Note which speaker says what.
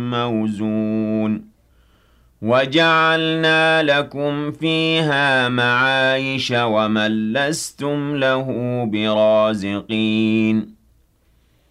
Speaker 1: موزون وَجَعَلْنَا لَكُمْ فِيهَا مَعَايِشَ وَمَن لَّسْتُمْ لَهُ بِرَازِقِينَ